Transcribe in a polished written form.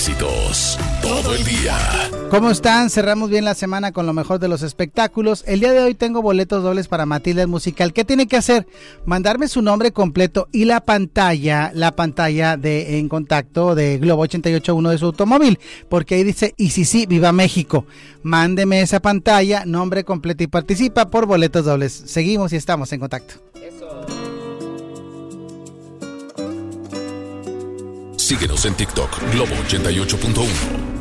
éxitos todo el día. ¿Cómo están? Cerramos bien la semana con lo mejor de los espectáculos. El día de hoy tengo boletos dobles para Matilde el Musical. ¿Qué tiene que hacer? Mandarme su nombre completo y la pantalla de en contacto de Globo 88.1 de su automóvil, porque ahí dice y sí, viva México. Mándeme esa pantalla, nombre completo y participa por boletos dobles. Seguimos y estamos en contacto. Síguenos en TikTok, Globo 88.1.